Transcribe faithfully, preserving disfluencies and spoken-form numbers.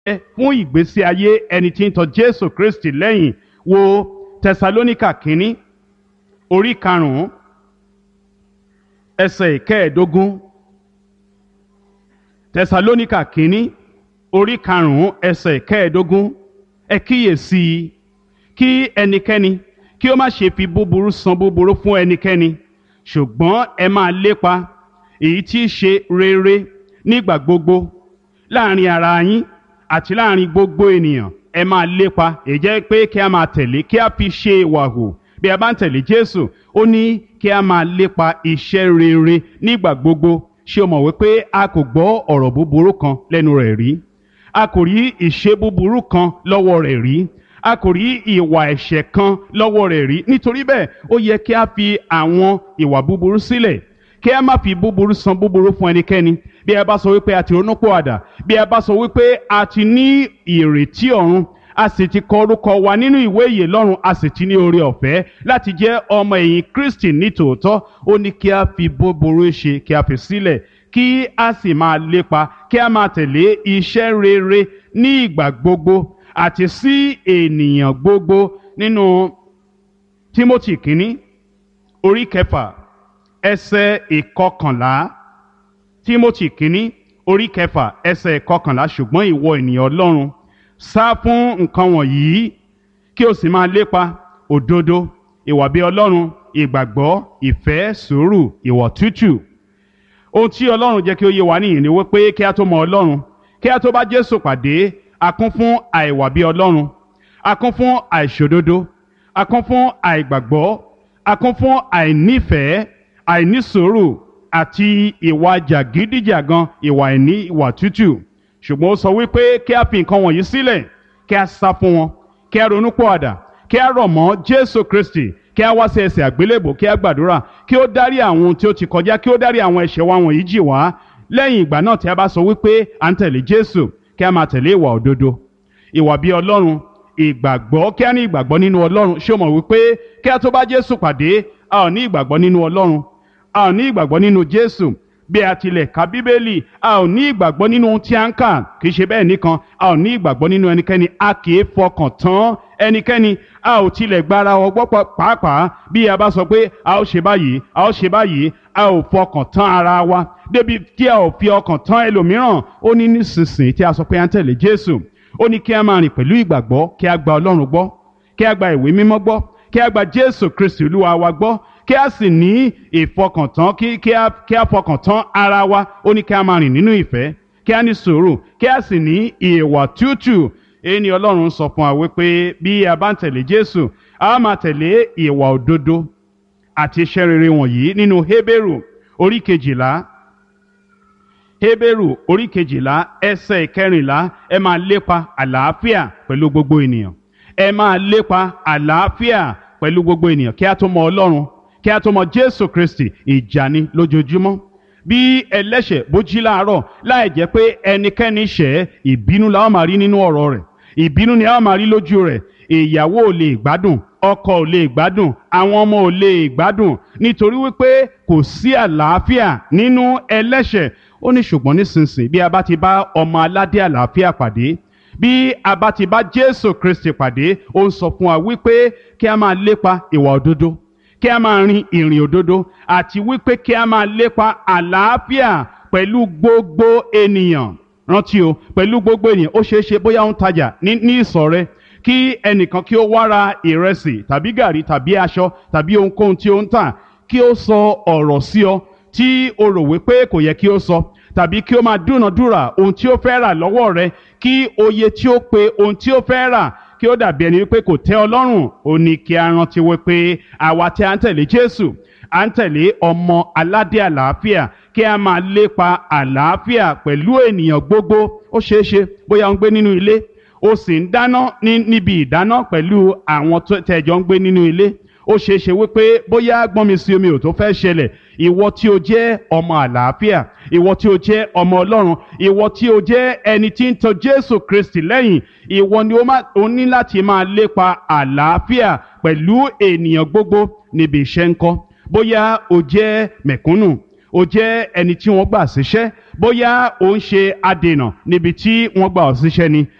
fún ìgbésí ayé ẹni tí ń tọ̀ Jésù Kristi lẹ́yìn. Wo Tẹsalóníkà kínní orí karùn-ún ẹsẹ̀ ìkẹẹ̀ẹ́dógún. Tẹsalóníkà kínní orí karùn-ún ẹsẹ̀ ìkẹẹ̀ẹ́dógún. Ẹ kíyèsí i kí ẹnikẹ́ni kí ó má ṣe fi búburú san búburú fún ẹnikẹ́ni, ṣùgbọ́n ẹ máa lépa èyí tí í ṣe rere nígbà gbogbo láàrin ara yín àti láàrin gbogbo ènìyàn. Ẹ máa lépa èyí jẹ́ pé kí a máa tẹ̀lé, kí a fi ṣe ìwà hù. Bí a bá ń tẹ̀lé Jésù, ó ní kí a máa lépa iṣẹ́ rere nígbà gbogbo. Ṣé o mọ̀ wípé a kò gbọ́ ọ̀rọ̀ búburú kan lẹ́nu rẹ̀ rí? A kò rí ìṣe búburú kan lọ́wọ́ rẹ̀ rí. A kò rí ìwà ẹ̀ṣẹ̀ kan lọ́wọ́ rẹ̀ rí. Nítorí bẹ́ẹ̀, ó yẹ kí a fi àwọn ìwà búburú sílẹ̀, kí a má fi búburú san búburú fún ẹnikẹ́ni. Bí a bá sọ wípé a ti ronúpìwàdà, bí a bá sọ wípé a ti ní ìrètí ọ̀run, a sì ti kọ orúkọ wa nínú ìwé ìyè lọ́run, a sì ti ní oore ọ̀fẹ́ láti jẹ́ ọmọ ẹ̀yìn Kristi ní tòótọ́, ó ní kí a fi búburú ṣe, kí a fi sílẹ̀, kí a sì máa lépa, kí a máa tẹ̀lé iṣẹ́ rere ní ìgbà gbogbo àti sí ènìyàn gbogbo. Nínú Tímótì kínní orí kẹfà ẹsẹ̀ ìkọkànlá. Tímótì kínní orí kẹfà ẹsẹ̀ ìkọkànlá. Ṣùgbọ́n ìwọ ènìyàn Ọlọ́run, sá fún nǹkan wọ̀nyí kí o sì máa lépa òdodo, ìwà bí Ọlọ́run, ìgbàgbọ́, ìfẹ́, sùúrù, ìwà tútù. Ohun tí Ọlọ́run jẹ́ kí ó yé wa nìyí ni wípé kí a tó mọ Ọlọ́run, kí a tó bá Jésù pàdé, a kún fún àìwà bí Ọlọ́run, a kún fún àìṣòdodo, a kún fún àìgbàgbọ́, a kún fún àìnífẹ̀ẹ́, àìnísùúrù àti ìwà jàgídíjàgan, ìwà àìní ìwà tútù. Ṣùgbọ́n ó sọ wípé kí a fi nǹkan wọ̀nyí sílẹ̀, kí a sá fún wọn, kí a ronúpìwàdà, kí a rọ̀ mọ́ Jésù Kristi, kí a wá sí ẹsẹ̀ àgbélébò, kí a gbàdúrà, kí ó dárí àwọn ohun tí ó ti kọjá, kí ó dárí àwọn ẹ̀ṣẹ̀ wa wọ̀nyí jì wá. Lẹ́yìn ìgbà náà tí a bá sọ wípé à ń tẹ̀lé Jésù, kí a máa tẹ̀lé ìwà òdodo, ìwà bí Ọlọ́run, ìgbàgbọ́, kí a ní ìgbàgbọ́ nínú Ọlọ́run. Ṣé o mọ̀ wípé kí a tó bá Jésù pàdé, a ò ní ìgbàgbọ́ nínú Ọlọ́run, a ò ní ìgbàgbọ́ nínú Jésù. Bí a tilẹ̀ ka Bíbélì, a ò ní ìgbàgbọ́ nínú ohun tí a ń kà. Kì í ṣe bẹ́ẹ̀ nìkan, a ò ní ìgbàgbọ́ nínú ẹnikẹ́ni. A kì í fọkàn tán ẹnikẹ́ni. A ò tilẹ̀ gbára ọgbọ́ pàápàá. Bí a bá sọ pé a ó ṣe báyìí, a ó ṣe báyìí, a ò fọkàn tán ara wa débi tí a ò fi ọkàn tán ẹlòmíràn. Ó ní nísinsìnyí tí a sọ pé à ń tẹ̀lé Jésù, ó ní kí a máa rìn pẹ̀lú ìgbàgbọ́, kí a gba Ọlọ́run gbọ́, kí a gba ìwé mímọ́ gbọ́, kí a gba Jésù Kristi Olúwa wa gbọ́, kí a sì ní ìfọkàntán, kí kí a kí a fọkàntán ara wa. Ó ní kí a máa rìn nínú ìfẹ́, kí a ní sùúrù, kí a sì ní ìwà tútù. Èyí ni Ọlọ́run sọ fún wa wípé bí a bá ń tẹ̀lé Jésù, a máa tẹ̀lé ìwà òdodo àti iṣẹ́ rere wọ̀nyí nínú Hébérù orí kejìlá. Hébérù orí kejìlá ẹsẹ̀ ìkẹrìnlá. Ẹ máa lépa àlàáfíà pẹ̀lú gbogbo ènìyàn. Ẹ máa lépa àlàáfíà pẹ̀lú gbogbo ènìyàn. Kí a tó mọ Ọlọ́run, kí a tó mọ Jésù Kristi, ìjà ni lójoojúmọ́. Bí ẹlẹ́ṣẹ̀ bó jí láàárọ̀ láì jẹ́ pé ẹnikẹ́ni ṣẹ̀, ìbínú la ó máa rí nínú ọ̀rọ̀ rẹ̀, ìbínú ni a ó máa rí lójú rẹ̀. Ìyàwó ò lè gbádùn, ọkọ ò lè gbádùn, àwọn ọmọ ò lè gbádùn, nítorí wípé kò sí àlàáfíà nínú ẹlẹ́ṣẹ̀. Ó ní ṣùgbọ́n nísinsìnyí bí a bá ti bá ọmọ aládé àlàáfíà pàdé, bí a bá ti bá Jésù Kristi pàdé, ó ń sọ fún wa wípé kí a máa lépa ìwà òdodo, kí a máa rin ìrìn òdodo, àti wípé kí a máa lépa àlàáfíà pẹ̀lú gbogbo ènìyàn. Rántí o, pẹ̀lú gbogbo ènìyàn. Ó ṣeé ṣe bóyá ó ń tajà ní ní ìsọ̀ rẹ, kí ẹnìkan kí ó wá ra ìrẹsì tàbí gàrí tàbí aṣọ tàbí ohunkóhun tí ó ń tà, kí ó sọ ọ̀rọ̀ sí ọ tí o rò wípé kò yẹ kí ó sọ, tàbí kí ó máa dúnàdúrà ohun tí ó fẹ́ rà lọ́wọ́ rẹ, kí oye tí ó pe ohun tí ó fẹ́ rà kí ó dàbí ẹni wípé kò tẹ́ ọ lọ́rùn. Ó ní kí a rántí wípé àwa tí a ń tẹ̀lé Jésù, à ń tẹ̀lé ọmọ aládé àlàáfíà, kí a máa lépa àlàáfíà pẹ̀lú ènìyàn gbogbo. Ó ṣeé ṣe bóyá ó ń gbé nínú ilé, ó sì ń dáná ní níbi ìdáná pẹ̀lú àwọn tẹ́jọ ń gbé nínú ilé. Ó ṣeé ṣe wípé bóyá gbọ́nmi sí omi ò tó fẹ́ ṣẹlẹ̀. Ìwọ tí o jẹ́ ọmọ àlàáfíà, ìwọ tí o jẹ́ ọmọ Ọlọ́run, ìwọ tí o jẹ́ ẹni tí ń tọ̀ Jésù Kristi lẹ́yìn, ìwọ ni o ní láti máa lépa àlàáfíà pẹ̀lú ènìyàn gbogbo. Níbi iṣẹ́ ńkọ́, bóyá o jẹ́ mẹ̀kúnnù, o jẹ́ ẹni tí wọ́n gbà síṣẹ́, bóyá o ń ṣe adènà níbi tí wọ́n gbà ọ́ síṣẹ́ ni,